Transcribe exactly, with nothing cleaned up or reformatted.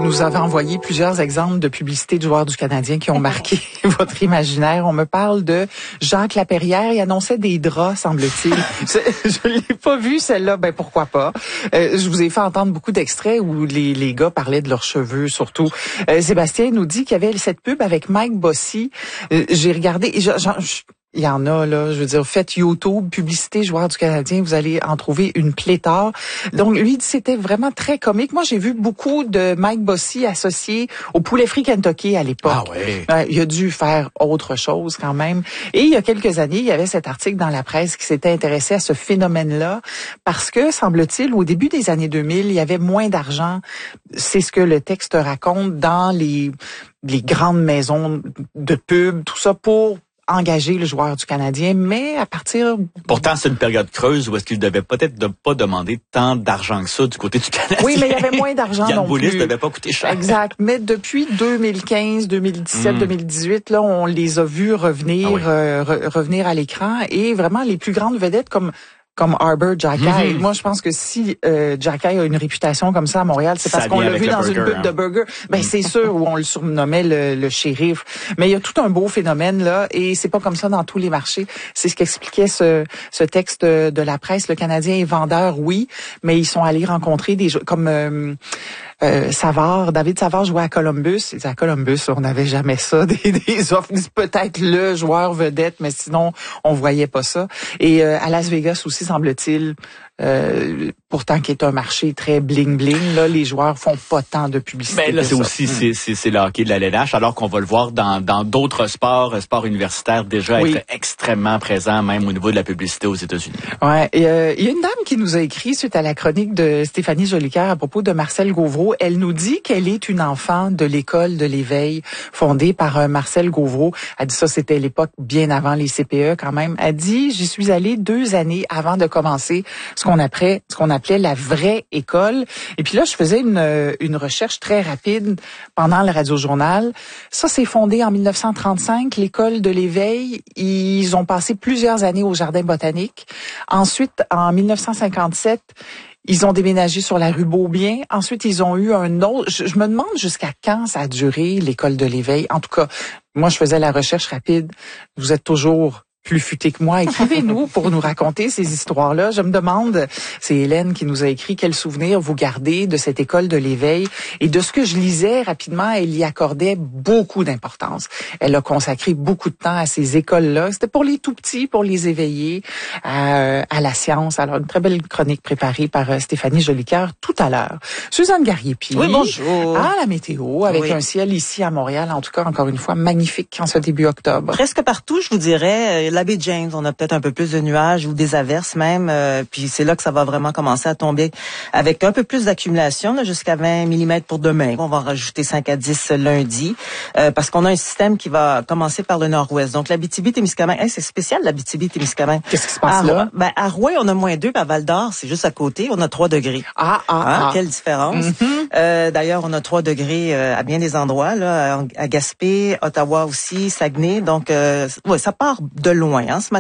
nous avez envoyé plusieurs exemples de publicités de joueurs du Canadien qui ont marqué votre imaginaire. On me parle de Jacques Lapierre. Il annonçait des draps, semble-t-il. Je ne l'ai pas vu, celle-là. Ben, pourquoi pas? Euh, je vous ai fait entendre beaucoup d'extraits où les, les gars parlaient de leurs cheveux, surtout. Euh, Sébastien nous dit qu'il y avait cette pub avec Mike Bossy. Euh, j'ai regardé... Et je, je, je, Il y en a, là, je veux dire, faites YouTube, publicité, joueur du Canadien, vous allez en trouver une pléthore. Donc, lui, c'était vraiment très comique. Moi, j'ai vu beaucoup de Mike Bossy associé au poulet frit Kentucky à l'époque. Ah ouais. Euh, il a dû faire autre chose quand même. Et il y a quelques années, il y avait cet article dans la presse qui s'était intéressé à ce phénomène-là parce que, semble-t-il, au début des années deux mille, il y avait moins d'argent. C'est ce que le texte raconte dans les, les grandes maisons de pub, tout ça pour engager le joueur du Canadien, mais à partir... Pourtant, c'est une période creuse où est-ce qu'il devait peut-être de pas demander tant d'argent que ça du côté du Canadien. Oui, mais il y avait moins d'argent non plus. Yann ne devait pas coûter cher. Exact. Mais depuis deux mille quinze, deux mille dix-sept, mm. deux mille dix-huit, là, on les a vus revenir, ah oui. euh, re- revenir à l'écran et vraiment les plus grandes vedettes comme comme Arbor Jackay. Mm-hmm. Moi, je pense que si euh, Jackay a une réputation comme ça à Montréal, c'est parce ça qu'on l'a vu dans burger, une pub hein. de burger. Ben, mm. c'est sûr, où on le surnommait le, le shérif. Mais il y a tout un beau phénomène, là, et c'est pas comme ça dans tous les marchés. C'est ce qu'expliquait ce, ce texte de la presse. Le Canadien est vendeur, oui, mais ils sont allés rencontrer des comme... Euh, Euh, Savard, David Savard jouait à Columbus. Il disait à Columbus, on n'avait jamais ça, des, des offres. Peut-être le joueur vedette, mais sinon, on voyait pas ça. Et euh, à Las Vegas aussi, semble-t-il, euh, pourtant qui est un marché très bling-bling, là, les joueurs font pas tant de publicité. Mais là, c'est ça. aussi, c'est, c'est, c'est le hockey de la L N H, alors qu'on va le voir dans, dans d'autres sports, sports universitaires déjà oui. être extrêmement présents, même au niveau de la publicité aux États-Unis. Ouais. Il euh, y a une dame qui nous a écrit suite à la chronique de Stéphanie Jolicoeur à propos de Marcel Gauvreau. Elle nous dit qu'elle est une enfant de l'école de l'éveil fondée par euh, Marcel Gauvreau. Elle dit ça, c'était l'époque bien avant les C P E quand même. Elle dit, j'y suis allée deux années avant de commencer ce qu'on appelait, ce qu'on appelait la vraie école. Et puis là, je faisais une, une recherche très rapide pendant le radiojournal. Ça, c'est fondé en dix-neuf cent trente-cinq, l'école de l'éveil. Ils ont passé plusieurs années au Jardin botanique. Ensuite, en dix-neuf cent cinquante-sept, ils ont déménagé sur la rue Beaubien. Ensuite, ils ont eu un autre... Je, je me demande jusqu'à quand ça a duré, l'école de l'éveil. En tout cas, moi, je faisais la recherche rapide. Vous êtes toujours plus futé que moi. Écrivez-nous pour nous raconter ces histoires-là. Je me demande, c'est Hélène qui nous a écrit, quel souvenir vous gardez de cette école de l'éveil et de ce que je lisais rapidement. Elle y accordait beaucoup d'importance. Elle a consacré beaucoup de temps à ces écoles-là. C'était pour les tout-petits, pour les éveiller à, à la science. Alors, une très belle chronique préparée par Stéphanie Jolicoeur tout à l'heure. Suzanne Garriépi. Oui, bonjour. À la météo, avec oui. un ciel ici à Montréal, en tout cas, encore une fois, magnifique en ce début octobre. Presque partout, je vous dirais. La baie James, on a peut-être un peu plus de nuages ou des averses même, euh, puis c'est là que ça va vraiment commencer à tomber avec un peu plus d'accumulation, là, jusqu'à vingt millimètres pour demain. On va en rajouter cinq à dix lundi, euh, parce qu'on a un système qui va commencer par le nord-ouest. Donc l'Abitibi-Témiscamingue, hey, c'est spécial l'Abitibi-Témiscamingue. Qu'est-ce qui se passe à, là? Ben, à Rouyn, on a moins deux, puis à Val-d'Or, c'est juste à côté, on a trois degrés. Ah, ah, hein, ah. Quelle différence. Mm-hmm. Euh, d'ailleurs, on a trois degrés euh, à bien des endroits, là, à Gaspé, Ottawa aussi, Saguenay. Donc, euh, ouais, ça part de loin, hein, ce matin.